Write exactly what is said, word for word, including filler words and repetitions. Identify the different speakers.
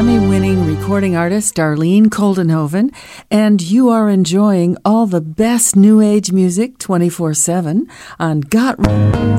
Speaker 1: Grammy-winning recording artist Darlene Koldenhoven, and you are enjoying all the best New Age music twenty-four seven on Got